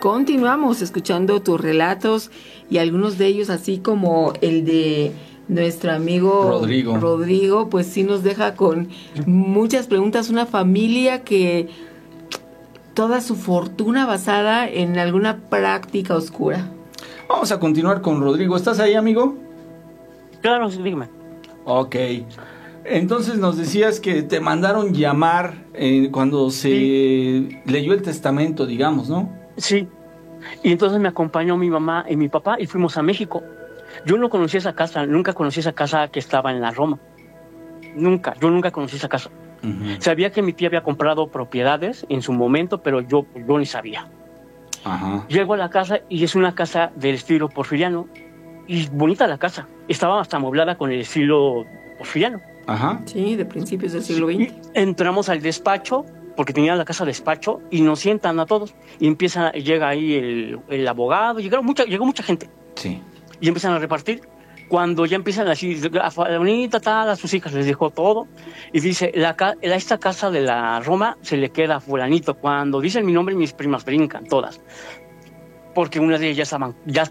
Continuamos escuchando tus relatos y algunos de ellos, así como el de nuestro amigo Rodrigo, pues sí nos deja con muchas preguntas. Una familia que toda su fortuna basada en alguna práctica oscura. Vamos a continuar con Rodrigo. ¿Estás ahí, amigo? Claro, dígame. Ok. Entonces nos decías que te mandaron llamar cuando se leyó el testamento, digamos, ¿no? Sí. Y entonces me acompañó mi mamá y mi papá y fuimos a México. Yo no conocí esa casa, nunca conocí esa casa que estaba en la Roma. Yo nunca conocí esa casa. Uh-huh. Sabía que mi tía había comprado propiedades en su momento, pero yo ni sabía. Uh-huh. Llego a la casa y es una casa del estilo porfiriano. Y bonita la casa. Estaba hasta amueblada con el estilo porfiriano. Ajá. Sí, de principios del siglo XX. Y entramos al despacho, porque tenía la casa despacho, y nos sientan a todos. Y llega ahí el abogado, llegó mucha gente. Sí. Y empiezan a repartir. Cuando ya empiezan así, a sus hijas les dejó todo. Y dice, esta casa de la Roma se le queda a fulanito. Cuando dicen mi nombre, mis primas brincan, todas. Porque unas de ellas ya